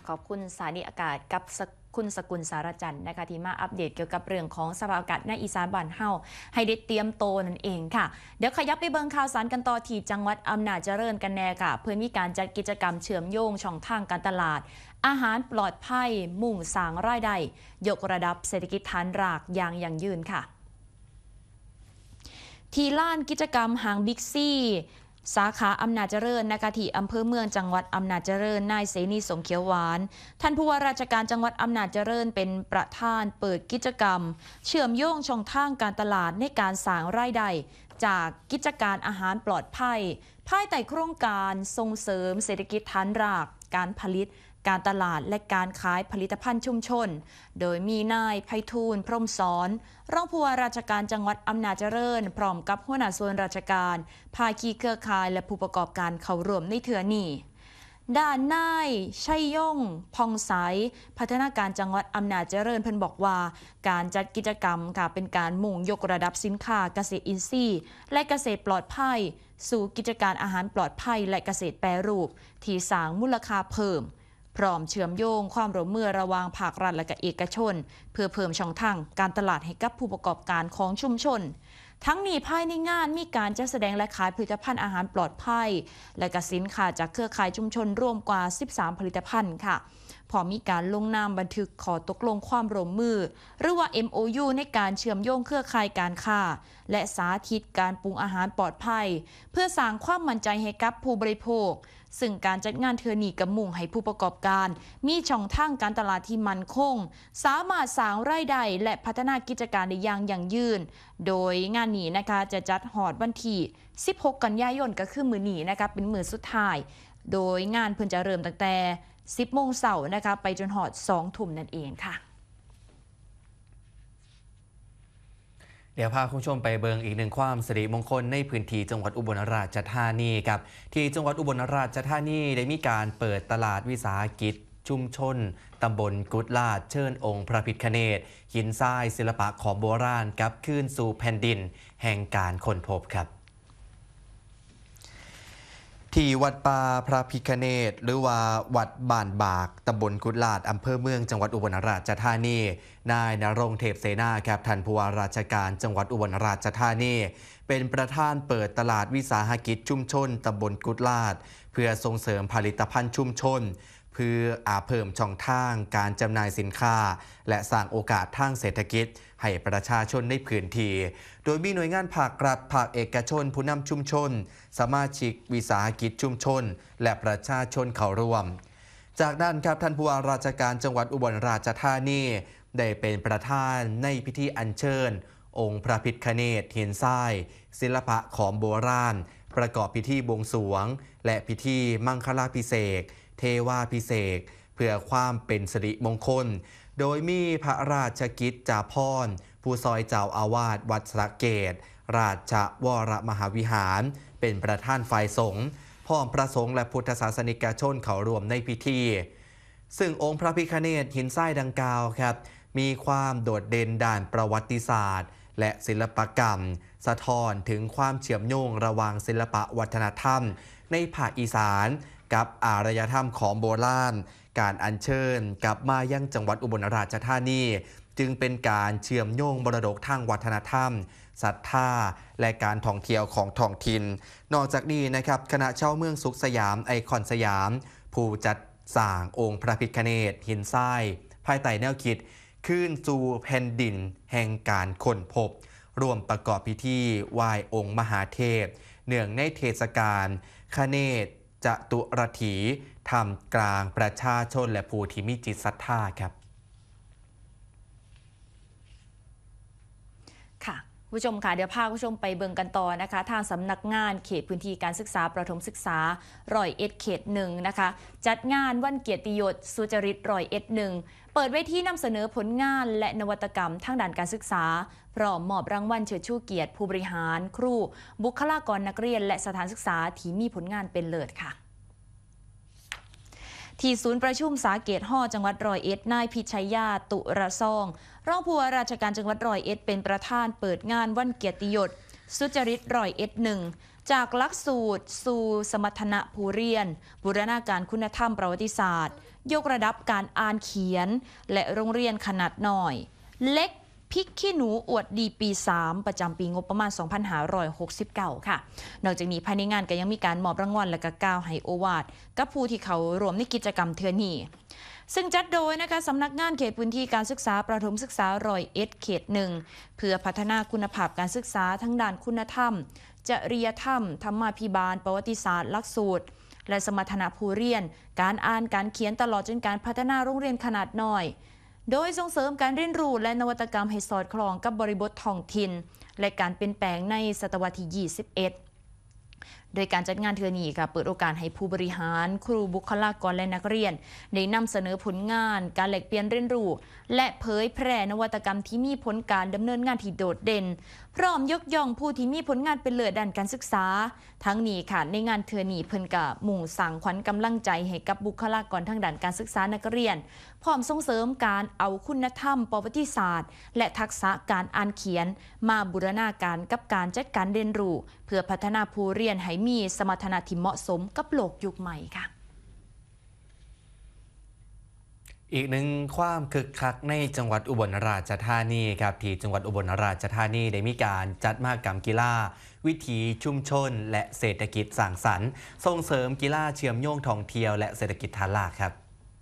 ขอบคุณสถานีอากาศกับคุณสกุลสารจันทร์นะคะที่มาอัปเดตเกี่ยวกับเรื่องของสภาพอากาศในอีสานบ้านเฮาให้ได้เตรียมโตนั่นเองค่ะเดี๋ยวขยับไปเบิ่งข่าวสารกันต่อที่จังหวัดอำนาจเจริญกันแน่ค่ะเพื่อมีการจัดกิจกรรมเชื่อมโยงช่องทางการตลาดอาหารปลอดภัยมุ่งสร้างรายได้ยกระดับเศรษฐกิจฐานรากอย่างยั่งยืนค่ะที่ลานกิจกรรมห้างบิ๊กซี่สาขาอำนาจเจริญนะคะที่อำเภอเมืองจังหวัดอำนาจเจริญนายเสนีสงเขียวหวานท่านผู้ว่าราชการจังหวัดอำนาจเจริญเป็นประธานเปิดกิจกรรมเชื่อมโยงช่องทางการตลาดในการสร้างรายได้จากกิจการอาหารปลอดภัยภายใต้โครงการส่งเสริมเศรษฐกิจฐานรากการผลิตการตลาดและการขายผลิตภัณฑ์ชุมชนโดยมีนายไพฑูรย์พรหมสอนรองผู้ว่าราชการจังหวัดอำนาจเจริญพร้อมกับหัวหน้าส่วนราชการภาคีเครือข่ายและผู้ประกอบการเข้าร่วมในเทื่อนี้ด้านนายชัยยงพองใสพัฒนาการจังหวัดอำนาจเจริญเพิ่นบอกว่าการจัดกิจกรรมค่ะเป็นการมุ่งยกระดับสินค้าเกษตรอินทรีย์และเกษตรปลอดภัยสู่กิจการอาหารปลอดภัยและเกษตรแปรรูปที่สร้างมูลค่าเพิ่มพร้อมเชื่อมโยงความร่วมมือระหว่างภาครัฐและเอกชนเพื่อเพิ่มช่องทางการตลาดให้กับผู้ประกอบการของชุมชนทั้งนี้ภายในงานมีการจัดแสดงและขายผลิตภัณฑ์อาหารปลอดภัยและสินค้าจากเครือข่ายชุมชนร่วมกว่า13ผลิตภัณฑ์ค่ะพร้อมมีการลงนามบันทึกขอตกลงความร่วมมือหรือว่า MOU ในการเชื่อมโยงเครือข่ายการค้าและสาธิตการปรุงอาหารปลอดภัยเพื่อสร้างความมั่นใจให้กับผู้บริโภคซึ่งการจัดงานเทื่อนี้ก็มุ่งให้ผู้ประกอบการมีช่องทางการตลาดที่มั่นคงสามารถสร้างรายได้และพัฒนากิจการได้อย่างยั่งยืนโดยงานนี้นะคะจะจัดฮอดวันที่16กันยายนก็คือมื้อนี้นะคะเป็นมื้อสุดท้ายโดยงานเพิ่นจะเริ่มตั้งแต่10 โมงเช้านะคะไปจนฮอด2 ทุ่มนั่นเองค่ะเดี๋ยวพาคุณผู้ชมไปเบิงอีกหนึ่งความสิริมงคลในพื้นที่จังหวัดอุบลราชธานีครับที่จังหวัดอุบลราชธานีได้มีการเปิดตลาดวิสาหกิจชุมชนตำบลกุดลาดเชิญองค์พระพิฆเนศหินทรายศิลปะของโบราณกับคืนสู่แผ่นดินแห่งการค้นพบครับที่วัดป่าพระพิฆเนศหรือว่าวัดบ้านบากตำบลกุดลาดอำเภอเมืองจังหวัดอุบลราชธานีนายณรงค์เทพเสนาครับท่านผู้ว่าราชการจังหวัดอุบลราชธานีเป็นประธานเปิดตลาดวิสาหกิจชุมชนตำบลกุดลาดเพื่อส่งเสริมผลิตภัณฑ์ชุมชนเพื่อเพิ่มช่องทางการจำหน่ายสินค้าและสร้างโอกาสทางเศรษฐกิจให้ประชาชนในพื้นที่โดยมีหน่วยงานภาครัฐภาคเอกชนผู้นำชุมชนสมาชิกวิสาหกิจชุมชนและประชาชนเข้าร่วมจากนั้นครับท่านผู้ว่าราชการจังหวัดอุบลราชธานีได้เป็นประธานในพิธีอัญเชิญองค์พระพิฆเนศหินทรายศิลปะของโบราณประกอบพิธีบวงสรวงและพิธีมังคลาภิเษกเทวาภิเษกเพื่อความเป็นสิริมงคลโดยมีพระราชกิจจาภรณ์ผู้ซอยเจ้าอาวาสวัดสระเกตราชวรมหาวิหารเป็นประธานฝ่ายสงฆ์พร้อมพระสงฆ์และพุทธศาสนิกชนเข้าร่วมในพิธีซึ่งองค์พระพิฆเนศหินทรายดังกล่าวครับมีความโดดเด่นด้านประวัติศาสตร์และศิลปกรรมสะท้อนถึงความเชื่อมโยงระหว่างศิลปะวัฒนธรรมในภาคอีสานกับอารยธรรมของโบราณการอัญเชิญกลับมายังจังหวัดอุบลราชธานีจึงเป็นการเชื่อมโยงมรดกทางวัฒนธรรมศรัทธาและการท่องเที่ยวของท้องถิ่นนอกจากนี้นะครับคณะชาวเมืองสุขสยามไอคอนสยามผู้จัดสร้างองค์พระพิฆเนศหินทรายภายใต้แนวคิดคืนสู่แผ่นดินแห่งการค้นพบร่วมประกอบพิธีไหว้องค์มหาเทพเนื่องในเทศกาลคเนศจตุรถีทำกลางประชาชนและผู้ที่มีจิตศรัทธาครับค่ะผู้ชมค่ะเดี๋ยวพาผู้ชมไปเบิ่งกันต่อนะคะทางสำนักงานเขตพื้นที่การศึกษาประถมศึกษา101 เขต 1นะคะจัดงานวันเกียรติยศสุจริต101 เปิดเวทีนำเสนอผลงานและนวัตกรรมทางด้านการศึกษาพร้อมมอบรางวัลเชิดชูเกียรติผู้บริหารครูบุคลากรนักเรียนและสถานศึกษาที่มีผลงานเป็นเลิศค่ะที่ศูนย์ประชุมสาเกตฮจังหวัด101นายพิชัยยาตุระซองรองผู้ว่าราชการจังหวัด101เป็นประธานเปิดงานวันเกียรติยศสุจริต101 จากหลักสูตรสู่สมรรถนะผู้เรียนบูรณาการคุณธรรมประวัติศาสตร์ยกระดับการอ่านเขียนและโรงเรียนขนาดน้อยเล็กพริกขี้หนูอวดดีปี 3 ประจำปีงบประมาณ 2569 ค่ะนอกจากนี้ภายในงานก็ยังมีการมอบรางวัลและก็กล่าวให้โอวาทกับผู้ที่เขาร่วมในกิจกรรมเทือนี้ซึ่งจัดโดยนะคะสำนักงานเขตพื้นที่การศึกษาประถมศึกษา101 เขต 1 เพื่อพัฒนาคุณภาพการศึกษาทั้งด้านคุณธรรมจริยธรรมธรรมาภิบาลประวัติศาสตร์หลักสูตรและสมรรถนะผู้เรียนการอ่านการเขียนตลอดจนการพัฒนาโรงเรียนขนาดน้อยโดยส่งเสริมการเรียนรู้และนวัตกรรมให้สอดคล้องกับบริบทท้องถิ่นและการเปลี่ยนแปลงในศตวรรษที่ 21 โดยการจัดงานเทือนี้ค่ะเปิดโอกาสให้ผู้บริหารครูบุคลากรและนักเรียนได้นำเสนอผลงานการแลกเปลี่ยนเรียนรู้และเผยแพร่นวัตกรรมที่มีผลการดำเนินงานที่โดดเด่นพร้อมยกย่องผู้ที่มีผลงานเป็นเลิศด้านการศึกษาทั้งนี้ค่ะในงานเทือนี้เพิ่นก็มุ่งสร้างขวัญกำลังใจให้กับบุคลากรทางด้านการศึกษานักเรียนพร้อมส่งเสริมการเอาคุณธรรมประวัติศาสตร์และทักษะการอ่านเขียนมาบูรณาการกับการจัดการเรียนรู้เพื่อพัฒนาผู้เรียนให้มีสมรรถนะที่เหมาะสมกับโลกยุคใหม่ค่ะอีกหนึ่งความคึกคักในจังหวัดอุบลราชธานีครับที่จังหวัดอุบลราชธานีได้มีการจัดมหกรรมกีฬาวิถีชุมชนและเศรษฐกิจสร้างสรรค์ส่งเสริมกีฬาเชื่อมโยงท่องเที่ยวและเศรษฐกิจฐานรากครับ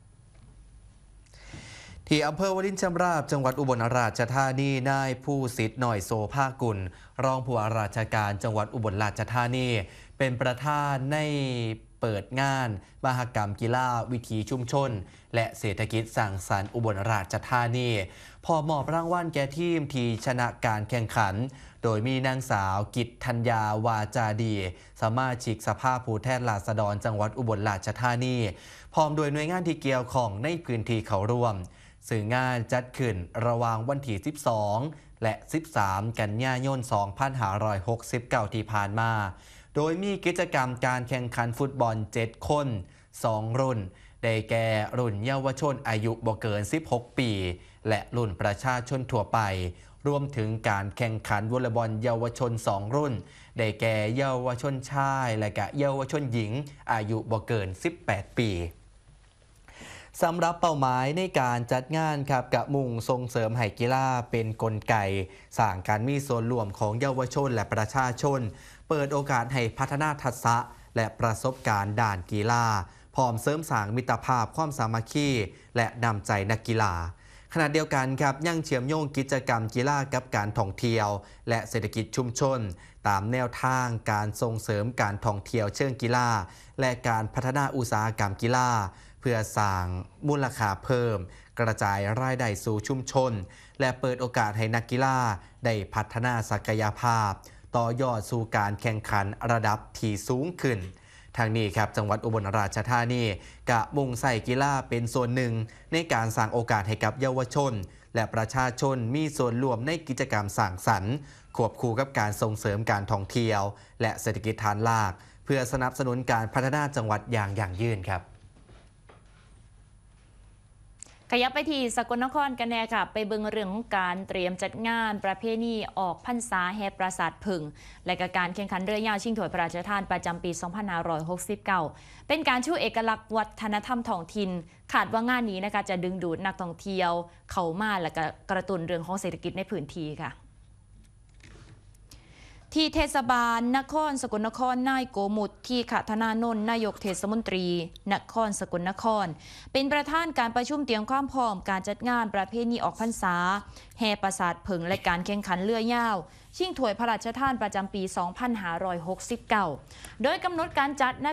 ที่อำเภอวลินชำราบจังหวัดอุบลราชธานีนายผู้สิทธิ์หน่อยโซภากุลรองผู้ว่าราชการจังหวัดอุบลราชธานีเป็นประธานในเปิดงานมหกรรมกีฬาวิถีชุมชนและเศรษฐกิจสร้างสรรค์อุบลราชธานีพอมอบรางวัลแก่ทีมที่ชนะการแข่งขันโดยมีนางสาวกิตธัญญาวาจาดีสมาชิกสภาผู้แทนราษฎรจังหวัดอุบลราชธานีพร้อมโดยหน่วยงานที่เกี่ยวข้องในพื้นที่เขาร่วมซึ่งงานจัดขึ้นระหว่างวันที่ 12 และ 13 กันยายน 2569 ที่ผ่านมาโดยมีกิจกรรมการแข่งขันฟุตบอล 7 คน 2 รุ่นได้แก่รุ่นเยาวชนอายุบ่เกิน 16 ปี และรุ่นประชาชนทั่วไปรวมถึงการแข่งขันวอลเลย์บอลเยาวชน 2 รุ่นได้แก่เยาวชนชายและก็เยาวชนหญิงอายุบ่เกิน 18 ปีสำหรับเป้าหมายในการจัดงานครับกะมุ่งส่งเสริมให้กีฬาเป็นกลไกสร้างการมีส่วนร่วมของเยาวชนและประชาชนเปิดโอกาสให้พัฒนาทักษะและประสบการณ์ด้านกีฬาพร้อมเสริมสร้างมิตรภาพความสามัคคีและนำใจนักกีฬาขณะเดียวกันครับยังเชื่อมโยงกิจกรรมกีฬากับการท่องเที่ยวและเศรษฐกิจชุมชนตามแนวทางการส่งเสริมการท่องเที่ยวเชิงกีฬาและการพัฒนาอุตสาหกรรมกีฬาเพื่อสร้างมูลค่าเพิ่มกระจายรายได้สู่ชุมชนและเปิดโอกาสให้นักกีฬาได้พัฒนาศักยภาพต่อยอดสู่การแข่งขันระดับที่สูงขึ้นทางนี้ครับจังหวัดอุบลราชธานีกะมุ่งใส่กีฬาเป็นส่วนหนึ่งในการสร้างโอกาสให้กับเยาวชนและประชาชนมีส่วนร่วมในกิจกรรมสร้างสรรค์ควบคู่กับการส่งเสริมการท่องเที่ยวและเศรษฐกิจฐานรากเพื่อสนับสนุนการพัฒนาจังหวัดอย่างยั่งยืนครับขยับไปที่สกลนครกันแน่ค่ะไปเบิ่งเรื่องของการเตรียมจัดงานประเพณีออกพรรษาแห่ปราสาทผึ่งและก็การแข่งขันเรือยาวชิงถ้วยพระราชทานประจำปี 2569 เป็นการชูเอกลักษณ์วัฒนธรรมท้องถิ่นคาดว่างานนี้นะคะจะดึงดูดนักท่องเที่ยวเข้ามาและก็กระตุ้นเรื่องของเศรษฐกิจในพื้นที่ค่ะที่เทศบาลนครสกลนครนายโกมุตที่ขธนานนท์นายกเทศมนตรีนครสกลนครเป็นประธานการประชุมเตรียมความพร้อมการจัดงานประเพณีออกพรรษาแห่ปราสาทผึ่งและการแข่งขันเรือยาวชิงถ้วยพระราชทานประจำปี 2569 โดยกำหนดการจัด